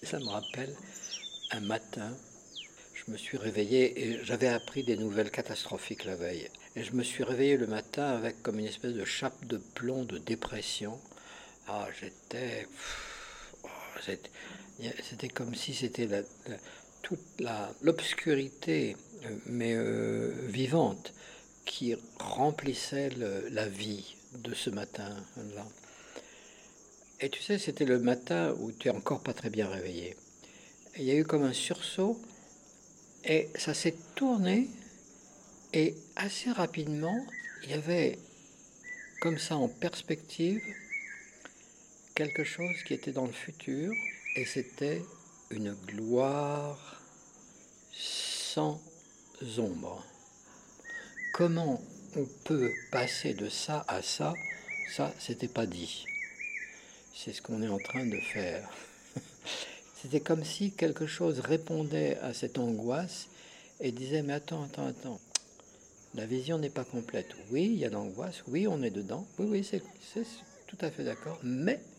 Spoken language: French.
Ça me rappelle un matin, je me suis réveillé et j'avais appris des nouvelles catastrophiques la veille. Et je me suis réveillé le matin avec comme une espèce de chape de plomb de dépression. Ah, c'était comme si c'était l'obscurité, mais vivante, qui remplissait la vie de ce matin-là. Et tu sais, c'était le matin où tu es encore pas très bien réveillé. Et il y a eu comme un sursaut et ça s'est tourné et assez rapidement, il y avait comme ça en perspective quelque chose qui était dans le futur et c'était une gloire sans ombre. Comment on peut passer de ça à ça, c'était pas dit. C'est ce qu'on est en train de faire. C'était comme si quelque chose répondait à cette angoisse et disait mais attends, la vision n'est pas complète. Oui, il y a l'angoisse, oui, on est dedans, oui, c'est tout à fait d'accord, mais